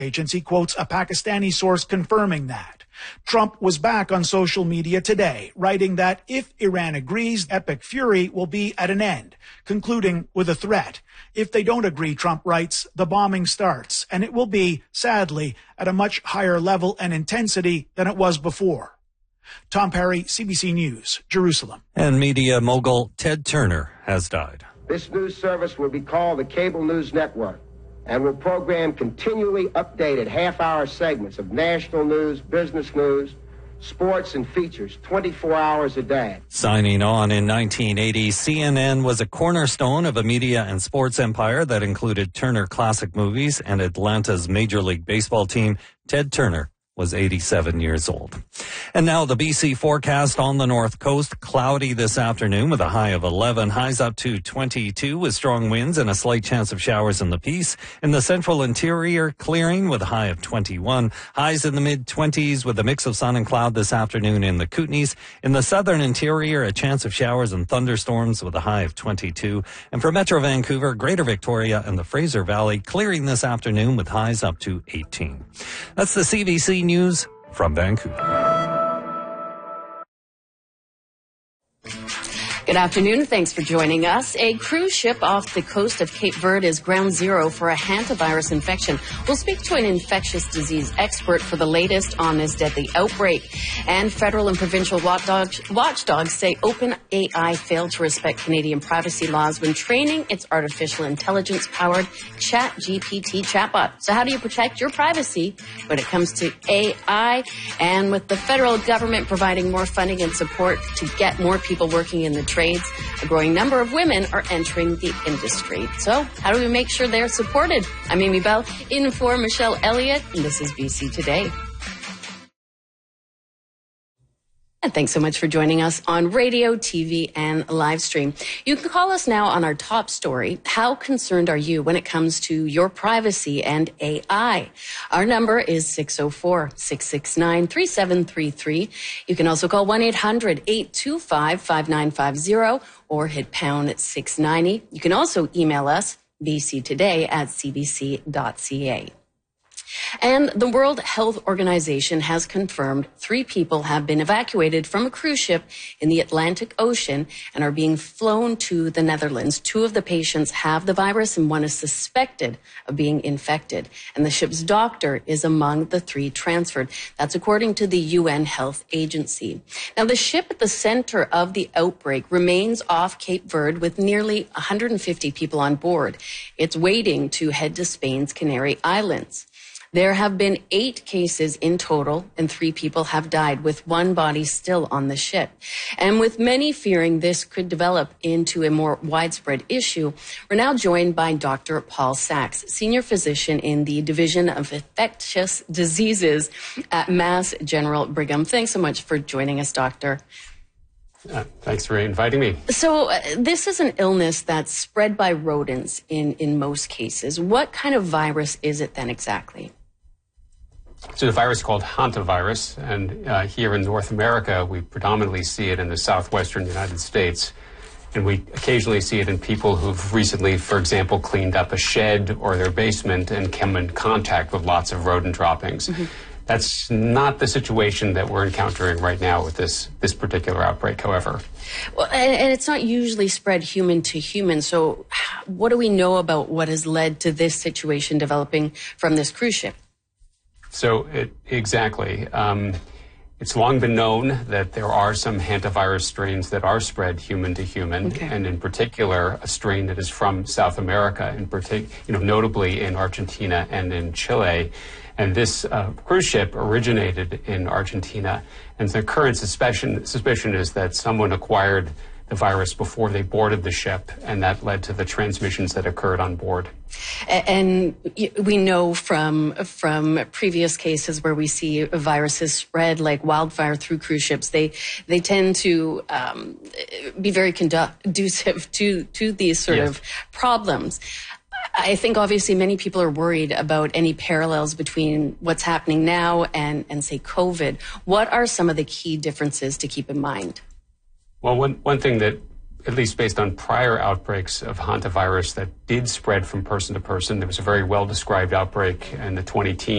agency quotes a Pakistani source confirming that. Trump was back on social media today, writing that if Iran agrees, epic fury will be at an end, concluding with a threat. If they don't agree, Trump writes, the bombing starts, and it will be, sadly, at a much higher level and intensity than it was before. Tom Perry, CBC News, Jerusalem. And media mogul Ted Turner has died. This news service will be called the Cable News Network and will program continually updated half-hour segments of national news, business news, sports, and features 24 hours a day. Signing on in 1980, CNN was a cornerstone of a media and sports empire that included Turner Classic Movies and Atlanta's Major League Baseball team. Ted Turner was 87 years old. And now the BC forecast on the north coast. Cloudy this afternoon with a high of 11. Highs up to 22 with strong winds and a slight chance of showers in the Peace. In the central interior, clearing with a high of 21. Highs in the mid-20s with a mix of sun and cloud this afternoon in the Kootenays. In the southern interior, a chance of showers and thunderstorms with a high of 22. And for Metro Vancouver, Greater Victoria and the Fraser Valley, clearing this afternoon with highs up to 18. That's the CBC News from Vancouver. Good afternoon. Thanks for joining us. A cruise ship off the coast of Cape Verde is ground zero for a hantavirus infection. We'll speak to an infectious disease expert for the latest on this deadly outbreak. And federal and provincial watchdogs say OpenAI failed to respect Canadian privacy laws when training its artificial intelligence-powered ChatGPT chatbot. So how do you protect your privacy when it comes to AI? And with the federal government providing more funding and support to get more people working in the trades, a growing number of women are entering the industry. So how do we make sure they're supported? I'm Amy Bell, in for Michelle Elliott, and this is BC Today. And thanks so much for joining us on radio, TV, and live stream. You can call us now on our top story. How concerned are you when it comes to your privacy and AI? Our number is 604-669-3733. You can also call 1-800-825-5950 or hit pound 690. You can also email us bctoday@cbc.ca. And the World Health Organization has confirmed 3 people have been evacuated from a cruise ship in the Atlantic Ocean and are being flown to the Netherlands. 2 of the patients have the virus and 1 is suspected of being infected. And the ship's doctor is among the 3 transferred. That's according to the UN Health Agency. Now, the ship at the center of the outbreak remains off Cape Verde with nearly 150 people on board. It's waiting to head to Spain's Canary Islands. There have been 8 cases in total, and 3 people have died, with 1 body still on the ship. And with many fearing this could develop into a more widespread issue, we're now joined by Dr. Paul Sachs, senior physician in the Division of Infectious Diseases at Mass General Brigham. Thanks so much for joining us, Doctor. Thanks for inviting me. So this is an illness that's spread by rodents in most cases. What kind of virus is it then exactly? It's a virus called hantavirus, and here in North America, we predominantly see it in the southwestern United States, and we occasionally see it in people who've recently, for example, cleaned up a shed or their basement and come in contact with lots of rodent droppings. Mm-hmm. That's not the situation that we're encountering right now with this particular outbreak, however. Well, and it's not usually spread human to human, so what do we know about what has led to this situation developing from this cruise ship? So, exactly. It's long been known that there are some hantavirus strains that are spread human to human, okay, and in particular, a strain that is from South America, notably in Argentina and in Chile. And this cruise ship originated in Argentina, and the current suspicion is that someone acquired the virus before they boarded the ship, and that led to the transmissions that occurred on board. And we know from previous cases where we see viruses spread like wildfire through cruise ships, they tend to be very conducive to these sort of problems. I think obviously many people are worried about any parallels between what's happening now and say COVID. What are some of the key differences to keep in mind? Well, one thing that, at least based on prior outbreaks of hantavirus that did spread from person to person, there was a very well-described outbreak in the 2010s